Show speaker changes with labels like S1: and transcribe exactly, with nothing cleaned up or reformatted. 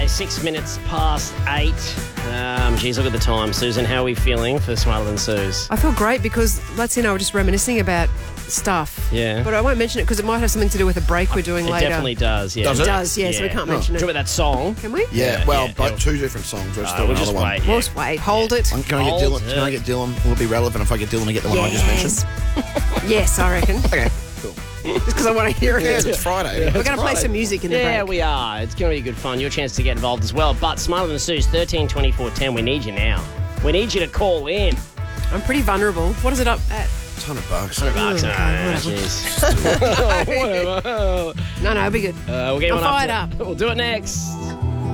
S1: six minutes past eight. Um, geez, look at the time. Susan, how are we feeling for Smarter Than Suze?
S2: I feel great because Lexi and I were just reminiscing about stuff.
S1: Yeah.
S2: But I won't mention it because it might have something to do with a break we're doing
S1: It
S2: later.
S1: definitely does, yeah.
S3: Does
S2: It
S3: it?
S2: does, yeah, so we can't mention
S1: Do you
S2: it.
S1: remember that song?
S2: Can we?
S3: Yeah,
S1: Yeah,
S3: well,
S1: yeah,
S3: but
S1: yeah.
S3: two different songs. We're
S1: Uh,
S3: still
S1: we'll
S3: another
S1: just
S3: one.
S1: wait.
S2: We'll
S1: Yeah.
S2: just wait. Hold it.
S3: Um, Can I get
S1: Hold
S3: Dylan? Can I
S1: it.
S3: get Dylan? Will it be relevant if I get Dylan to get the one I just mentioned?
S2: Yes, I reckon.
S3: Okay, cool.
S2: Just because I want to hear it.
S3: Yeah, it's Friday.
S2: We're going to play some music in the
S1: Yeah,
S2: break.
S1: we are. It's going to be good fun. Your chance to get involved as well. But Smarter Than Suze, thirteen twenty-four ten. We need you now. We need you to call in.
S2: I'm pretty vulnerable. What is it up at?
S3: It's one hundred bucks.
S1: one hundred bucks.
S2: Okay,
S1: Oh, jeez. Whatever.
S2: No, no, it'll be good.
S1: Uh, we'll get
S2: I'm
S1: one
S2: fired
S1: up.
S2: up.
S1: We'll do it next.